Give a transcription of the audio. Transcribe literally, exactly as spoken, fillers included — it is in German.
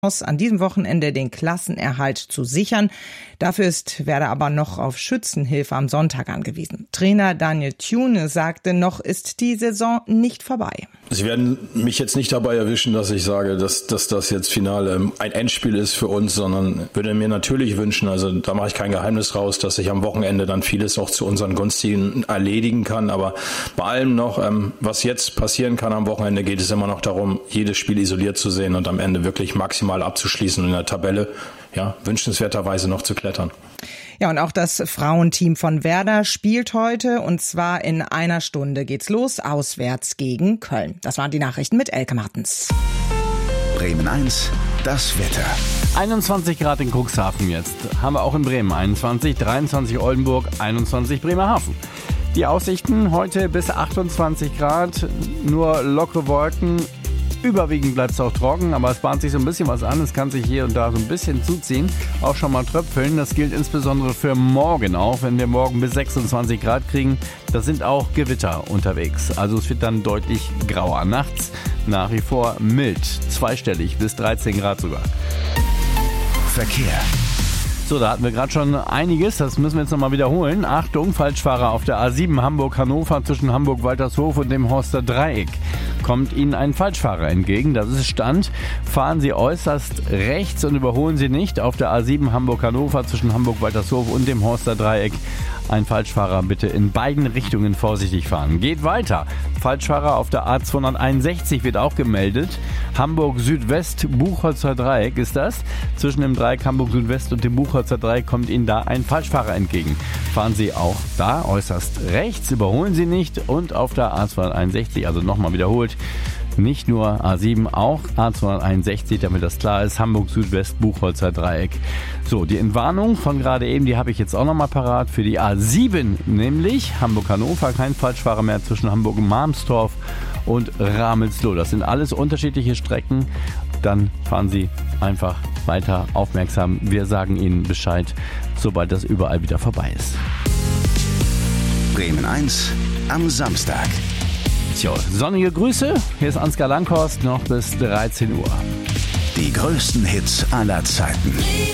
an diesem Wochenende den Klassenerhalt zu sichern. Dafür ist Werder aber noch auf Schützenhilfe am Sonntag angewiesen. Trainer Daniel Thune sagte, noch ist die Saison nicht vorbei. Sie werden mich jetzt nicht dabei erwischen, dass ich sage, dass, dass das jetzt final ein Endspiel ist für uns, sondern würde mir natürlich wünschen, also da mache ich kein Geheimnis raus, dass ich am Wochenende dann vieles auch zu unseren Gunsten erledigen kann. Aber bei allem noch, was jetzt passieren kann am Wochenende, geht es immer noch darum, jedes Spiel isoliert zu sehen und am Ende wirklich maximal abzuschließen und in der Tabelle ja, wünschenswerterweise noch zu klettern. Ja, und auch das Frauenteam von Werder spielt heute, und zwar in einer Stunde geht's los, auswärts gegen Köln. Das waren die Nachrichten mit Elke Martens. Bremen eins, das Wetter. einundzwanzig Grad in Cuxhaven jetzt. Haben wir auch in Bremen einundzwanzig, dreiundzwanzig Oldenburg, einundzwanzig Bremerhaven. Die Aussichten heute bis achtundzwanzig Grad, nur lockere Wolken. Überwiegend bleibt es auch trocken, aber es bahnt sich so ein bisschen was an. Es kann sich hier und da so ein bisschen zuziehen, auch schon mal tröpfeln. Das gilt insbesondere für morgen auch, wenn wir morgen bis sechsundzwanzig Grad kriegen. Da sind auch Gewitter unterwegs. Also es wird dann deutlich grauer. Nachts nach wie vor mild, zweistellig bis dreizehn Grad sogar. Verkehr. So, da hatten wir gerade schon einiges, das müssen wir jetzt nochmal wiederholen. Achtung, Falschfahrer auf der A sieben Hamburg-Hannover zwischen Hamburg-Waltershof und dem Horster Dreieck. Kommt Ihnen ein Falschfahrer entgegen, das ist Stand. Fahren Sie äußerst rechts und überholen Sie nicht auf der A sieben Hamburg-Hannover zwischen Hamburg-Waltershof und dem Horster Dreieck. Ein Falschfahrer bitte in beiden Richtungen vorsichtig fahren. Geht weiter. Falschfahrer auf der A zweihunderteinundsechzig wird auch gemeldet. Hamburg Südwest, Buchholzer Dreieck ist das. Zwischen dem Dreieck Hamburg Südwest und dem Buchholzer Dreieck kommt Ihnen da ein Falschfahrer entgegen. Fahren Sie auch da äußerst rechts, überholen Sie nicht, und auf der A zweihunderteinundsechzig, also nochmal wiederholt, nicht nur A sieben, auch A zweihunderteinundsechzig, damit das klar ist, Hamburg Südwest, Buchholzer Dreieck. So, die Entwarnung von gerade eben, die habe ich jetzt auch nochmal parat für die A sieben, nämlich Hamburg-Hannover, kein Falschfahrer mehr zwischen Hamburg-Marmstorf und Ramelsloh. Das sind alles unterschiedliche Strecken. Dann fahren Sie einfach weiter aufmerksam. Wir sagen Ihnen Bescheid, sobald das überall wieder vorbei ist. Bremen eins am Samstag. Tja, sonnige Grüße. Hier ist Ansgar Langhorst noch bis dreizehn Uhr. Die größten Hits aller Zeiten.